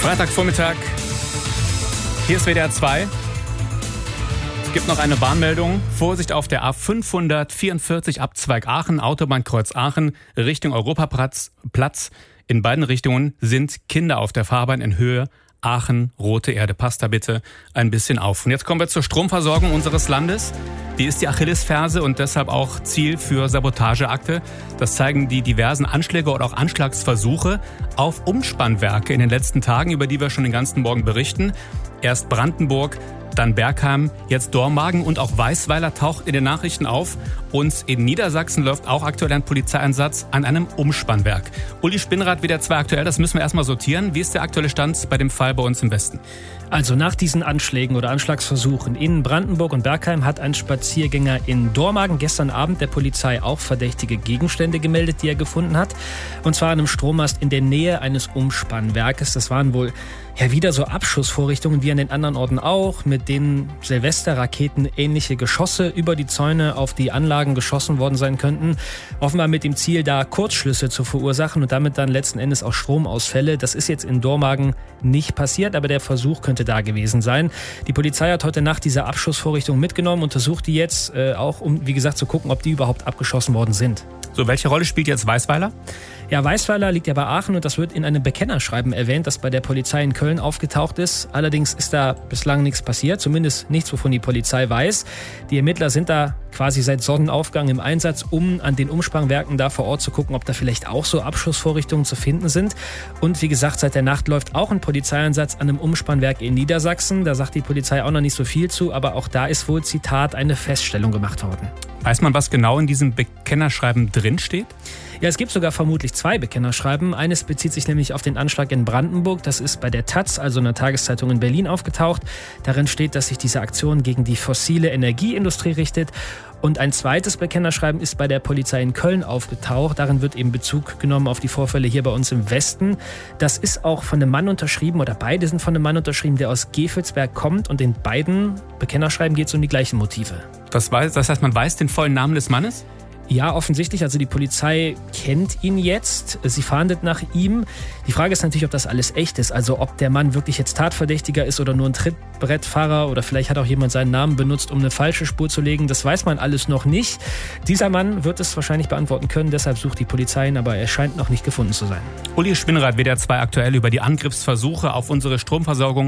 Freitagvormittag, hier ist WDR 2. Es gibt noch eine Warnmeldung. Vorsicht auf der A544 Abzweig Aachen, Autobahnkreuz Aachen, Richtung Europaplatz. In beiden Richtungen sind Kinder auf der Fahrbahn in Höhe Aachen, Rote Erde. Passt da bitte ein bisschen auf. Und jetzt kommen wir zur Stromversorgung unseres Landes. Die ist die Achillesferse und deshalb auch Ziel für Sabotageakte. Das zeigen die diversen Anschläge oder auch Anschlagsversuche auf Umspannwerke in den letzten Tagen, über die wir schon den ganzen Morgen berichten. Erst Brandenburg, dann Bergheim, jetzt Dormagen und auch Weißweiler taucht in den Nachrichten auf. Und in Niedersachsen läuft auch aktuell ein Polizeieinsatz an einem Umspannwerk. Uli Spinnrad, WDR 2 aktuell, das müssen wir erstmal sortieren. Wie ist der aktuelle Stand bei dem Fall bei uns im Westen? Also nach diesen Anschlägen oder Anschlagsversuchen in Brandenburg und Bergheim hat ein Spaziergänger in Dormagen gestern Abend der Polizei auch verdächtige Gegenstände gemeldet, die er gefunden hat. Und zwar an einem Strommast in der Nähe eines Umspannwerkes. Das waren wohl wieder so Abschussvorrichtungen wie an den anderen Orten auch, mit denen Silvesterraketen ähnliche Geschosse über die Zäune auf die Anlagen geschossen worden sein könnten. Offenbar mit dem Ziel, da Kurzschlüsse zu verursachen und damit dann letzten Endes auch Stromausfälle. Das ist jetzt in Dormagen nicht passiert, aber der Versuch könnte da gewesen sein. Die Polizei hat heute Nacht diese Abschussvorrichtungen mitgenommen, untersucht die jetzt auch, um, wie gesagt, zu gucken, ob die überhaupt abgeschossen worden sind. So, welche Rolle spielt jetzt Weißweiler? Ja, Weißweiler liegt ja bei Aachen und das wird in einem Bekennerschreiben erwähnt, das bei der Polizei in Köln aufgetaucht ist. Allerdings ist da bislang nichts passiert, zumindest nichts, wovon die Polizei weiß. Die Ermittler sind da quasi seit Sonnenaufgang im Einsatz, um an den Umspannwerken da vor Ort zu gucken, ob da vielleicht auch so Abschussvorrichtungen zu finden sind. Und wie gesagt, seit der Nacht läuft auch ein Polizeieinsatz an einem Umspannwerk in Niedersachsen. Da sagt die Polizei auch noch nicht so viel zu, aber auch da ist wohl, Zitat, eine Feststellung gemacht worden. Weiß man, was genau in diesem Bekennerschreiben drinsteht? Ja, es gibt sogar vermutlich 2 Bekennerschreiben. Eines bezieht sich nämlich auf den Anschlag in Brandenburg. Das ist bei der taz, also einer Tageszeitung in Berlin, aufgetaucht. Darin steht, dass sich diese Aktion gegen die fossile Energieindustrie richtet. Und ein zweites Bekennerschreiben ist bei der Polizei in Köln aufgetaucht. Darin wird eben Bezug genommen auf die Vorfälle hier bei uns im Westen. Das ist auch von einem Mann unterschrieben, oder beide sind von einem Mann unterschrieben, der aus Gevelsberg kommt. Und in beiden Bekennerschreiben geht es um die gleichen Motive. Das heißt, man weiß den vollen Namen des Mannes? Ja, offensichtlich. Also die Polizei kennt ihn jetzt. Sie fahndet nach ihm. Die Frage ist natürlich, ob das alles echt ist. Also ob der Mann wirklich jetzt Tatverdächtiger ist oder nur ein Trittbrettfahrer oder vielleicht hat auch jemand seinen Namen benutzt, um eine falsche Spur zu legen. Das weiß man alles noch nicht. Dieser Mann wird es wahrscheinlich beantworten können. Deshalb sucht die Polizei ihn, aber er scheint noch nicht gefunden zu sein. Uli Spinnrad, WDR 2 aktuell über die Angriffsversuche auf unsere Stromversorgung.